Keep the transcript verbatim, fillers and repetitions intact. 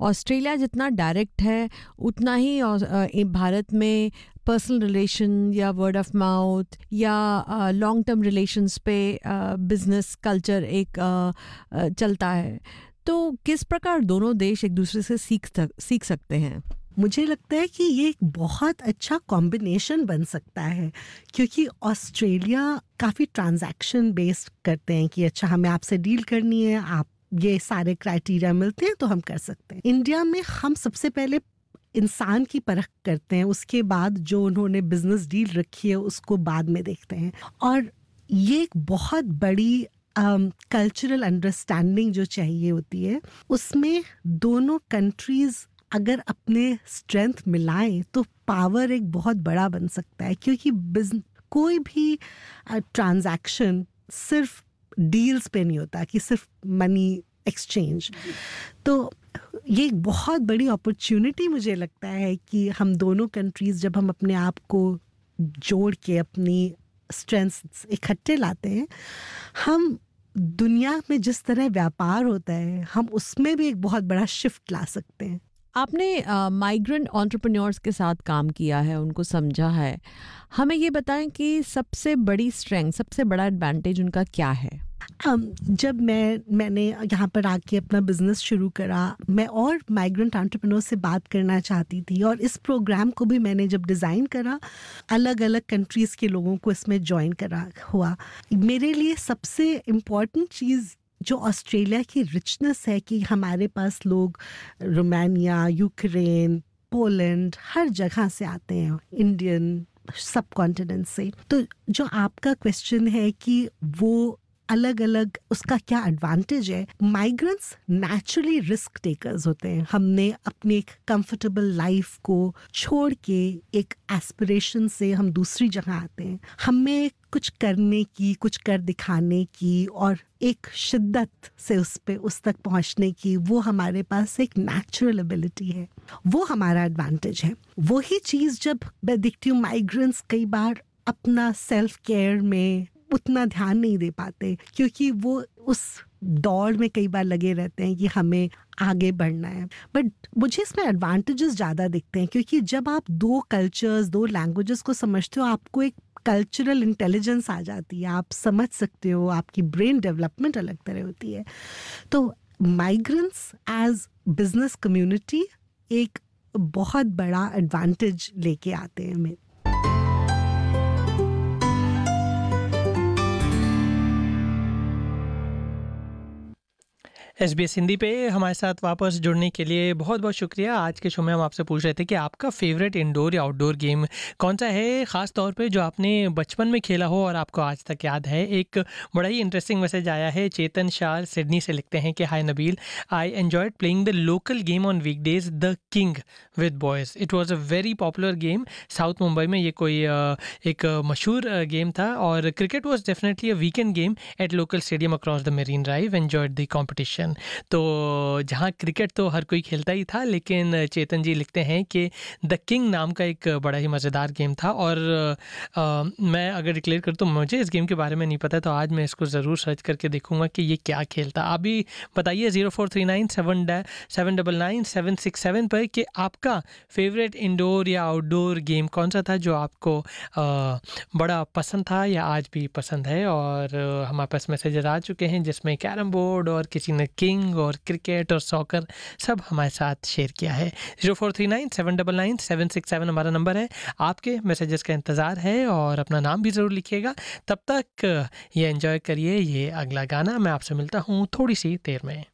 Australia जितना direct है उतना ही ऑस- अ, ए- भारत में पर्सनल रिलेशन या वर्ड ऑफ माउथ या लॉन्ग टर्म रिलेशंस पे बिजनेस कल्चर एक अ, अ, चलता है। तो किस प्रकार दोनों देश एक दूसरे से सीख सक- सीख सकते हैं? मुझे लगता है कि ये एक बहुत अच्छा कॉम्बिनेशन बन सकता है, क्योंकि ऑस्ट्रेलिया काफ़ी ट्रांजैक्शन बेस्ड करते हैं कि अच्छा हमें आपसे डील करनी है, आप ये सारे क्राइटेरिया मिलते हैं तो हम कर सकते हैं। इंडिया में हम सबसे पहले इंसान की परख करते हैं, उसके बाद जो उन्होंने बिजनेस डील रखी है उसको बाद में देखते हैं। और ये एक बहुत बड़ी कल्चरल अंडरस्टैंडिंग जो चाहिए होती है, उसमें दोनों कंट्रीज अगर अपने स्ट्रेंथ मिलाएं तो पावर एक बहुत बड़ा बन सकता है, क्योंकि बिजन कोई भी ट्रांजैक्शन सिर्फ डील्स पे नहीं होता कि सिर्फ मनी एक्सचेंज। तो ये एक बहुत बड़ी अपॉर्चुनिटी मुझे लगता है कि हम दोनों कंट्रीज जब हम अपने आप को जोड़ के अपनी स्ट्रेंथ्स इकट्ठे लाते हैं, हम दुनिया में जिस तरह व्यापार होता है हम उसमें भी एक बहुत बड़ा शिफ्ट ला सकते हैं। आपने माइग्रेंट एंटरप्रेन्योर्स के साथ काम किया है, उनको समझा है। हमें ये बताएं कि सबसे बड़ी स्ट्रेंथ, सबसे बड़ा एडवांटेज उनका क्या है? um, जब मैं मैंने यहाँ पर आके अपना बिजनेस शुरू करा, मैं और माइग्रेंट एंटरप्रेन्योर से बात करना चाहती थी, और इस प्रोग्राम को भी मैंने जब डिज़ाइन करा अलग अलग कंट्रीज़ के लोगों को इसमें ज्वाइन करा हुआ। मेरे लिए सबसे इम्पॉर्टेंट चीज़ जो ऑस्ट्रेलिया की रिचनेस है कि हमारे पास लोग रोमानिया, यूक्रेन, पोलैंड, हर जगह से आते हैं, इंडियन सब कॉन्टिनेंट से। तो जो आपका क्वेश्चन है कि वो अलग अलग उसका क्या एडवांटेज है, माइग्रेंट्स नेचुरली रिस्क टेकर्स होते हैं। हमने अपनी एक कंफर्टेबल लाइफ को छोड़ के एक एस्पिरेशन से हम दूसरी जगह आते हैं। हमें कुछ करने की, कुछ कर दिखाने की और एक शिद्दत से उस पे उस तक पहुंचने की, वो हमारे पास एक नेचुरल एबिलिटी है, वो हमारा एडवांटेज है। वही चीज़ जब मैं देखती हूँ माइग्रेंट्स कई बार अपना सेल्फ केयर में उतना ध्यान नहीं दे पाते, क्योंकि वो उस दौड़ में कई बार लगे रहते हैं कि हमें आगे बढ़ना है। बट मुझे इसमें एडवांटेजेस ज़्यादा दिखते हैं, क्योंकि जब आप दो कल्चर्स, दो लैंग्वेजेस को समझते हो, आपको एक कल्चरल इंटेलिजेंस आ जाती है, आप समझ सकते हो, आपकी ब्रेन डेवलपमेंट अलग तरह होती है। तो माइग्रेंट्स एज बिजनेस कम्युनिटी एक बहुत बड़ा एडवांटेज लेके आते हैं हमें। एस बी एस हिंदी पे हमारे साथ वापस जुड़ने के लिए बहुत बहुत शुक्रिया। आज के शो में हम आपसे पूछ रहे थे कि आपका फेवरेट इंडोर या आउटडोर गेम कौन सा है, ख़ास तौर पे जो आपने बचपन में खेला हो और आपको आज तक याद है। एक बड़ा ही इंटरेस्टिंग मैसेज आया है, चेतन शाह सिडनी से लिखते हैं कि हाय Nabeel, I enjoyed playing the local game on weekdays, the king with boys. It was a very popular game south Mumbai में। ये कोई एक मशहूर गेम था, और cricket was definitely a weekend game at local stadium across the marine drive, enjoyed the competition. तो जहाँ cricket तो हर कोई खेलता ही था, लेकिन चेतन जी लिखते हैं कि द किंग नाम का एक बड़ा ही मज़ेदार गेम था। और आ, मैं अगर डिक्लेयर करूँ तो मुझे इस गेम के बारे में नहीं पता, तो आज मैं इसको ज़रूर सर्च करके देखूंगा कि ये क्या खेल था। आप भी बताइए zero four three nine seven seven double nine seven six seven पर कि आपका फेवरेट इंडोर या आउटडोर गेम कौन सा था जो आपको आ, बड़ा पसंद था या आज भी पसंद है। और हमारे पास मैसेजेस आ चुके हैं जिसमें कैरम बोर्ड और किसी ने किंग और क्रिकेट और सॉकर सब हमारे साथ शेयर किया है। Zero four three nine seven double nine seven six seven हमारा नंबर है। आपके मैसेजेस का इंतज़ार है और अपना नाम भी ज़रूर लिखिएगा। तब तक ये एंजॉय करिए ये अगला गाना। मैं आपसे मिलता हूँ थोड़ी सी देर में।